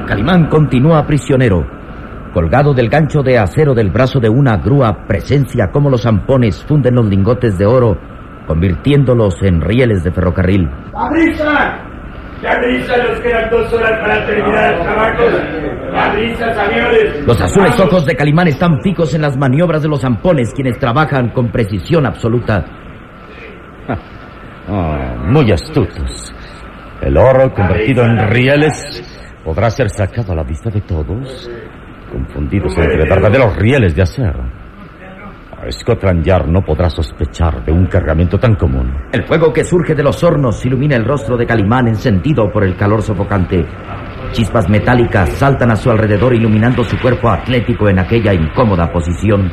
Calimán continúa prisionero. Colgado del gancho de acero del brazo de una grúa, presencia cómo los zampones funden los lingotes de oro, convirtiéndolos en rieles de ferrocarril. ¡La brisa! ¡La brisa! Nos quedan 2 horas para terminar los trabajos. ¡La brisa, señores! Los azules ojos de Calimán están fijos en las maniobras de los zampones, quienes trabajan con precisión absoluta. Muy astutos. El oro convertido en rieles podrá ser sacado a la vista de todos, confundidos entre verdaderos rieles de acero. Scotland Yard no podrá sospechar de un cargamento tan común. El fuego que surge de los hornos ilumina el rostro de Calimán, encendido por el calor sofocante. Chispas metálicas saltan a su alrededor, iluminando su cuerpo atlético en aquella incómoda posición.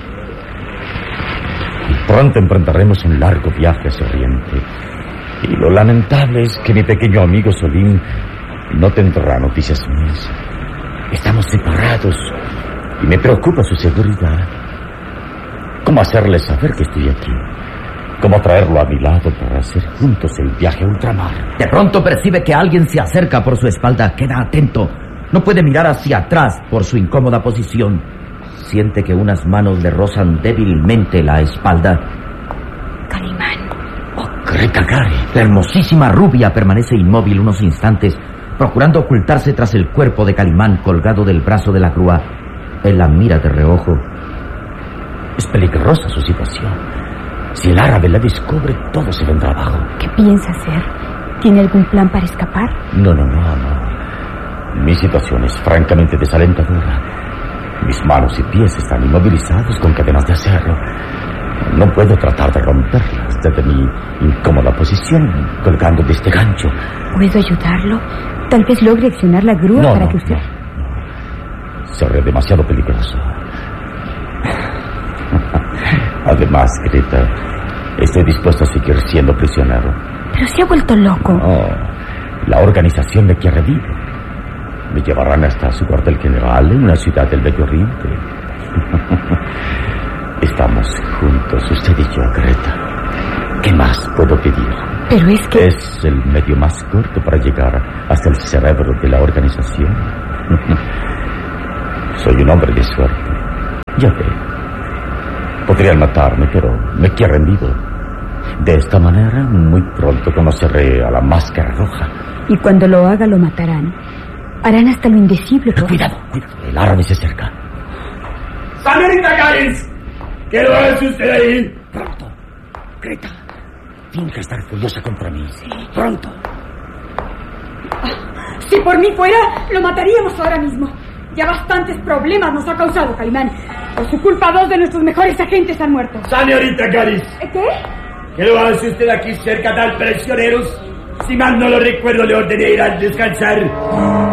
Pronto emprenderemos un largo viaje hacia Oriente. Y lo lamentable es que mi pequeño amigo Solín no tendrá noticias mías. Estamos separados y me preocupa su seguridad. ¿Cómo hacerle saber que estoy aquí? ¿Cómo traerlo a mi lado para hacer juntos el viaje a ultramar? De pronto percibe que alguien se acerca por su espalda. Queda atento. No puede mirar hacia atrás por su incómoda posición. Siente que unas manos le rozan débilmente la espalda. Calimán. Greta Gary. La hermosísima rubia permanece inmóvil unos instantes, procurando ocultarse tras el cuerpo de Calimán colgado del brazo de la grúa. Él la mira de reojo. Es peligrosa su situación. Si el árabe la descubre, todo se vendrá abajo. ¿Qué piensa hacer? ¿Tiene algún plan para escapar? No. Mi situación es francamente desalentadora. Mis manos y pies están inmovilizados con cadenas de acero. No puedo tratar de romperlas desde mi incómoda posición, colgando de este gancho. ¿Puedo ayudarlo? Tal vez logre accionar la grúa para que usted... No. Sería demasiado peligroso. Además, Greta, estoy dispuesto a seguir siendo prisionero. Pero se ha vuelto loco. No, la organización me quiere vivo. Me llevarán hasta su cuartel general en una ciudad del Medio Oriente. Estamos juntos, usted y yo, Greta. ¿Qué más puedo pedir? Pero es que... Es el medio más corto para llegar hasta el cerebro de la organización. Soy un hombre de suerte. Ya ve. Podrían matarme, pero me quieren vivo. De esta manera, muy pronto conoceré a la Máscara Roja. Y cuando lo haga, lo matarán. Harán hasta lo indecible. Cuidado. El árabe se acerca. ¡Señorita Gaines! ¿Qué lo hace usted ahí? Pronto. Greta, finge estar furiosa contra mí. Sí. Pronto. Si por mí fuera, lo mataríamos ahora mismo. Ya bastantes problemas nos ha causado, Calimán. Por su culpa, 2 de nuestros mejores agentes han muerto. Señorita Gaines. ¿Qué? ¿Qué lo hace usted aquí cerca de prisioneros? Si mal no lo recuerdo, le ordené ir a descansar.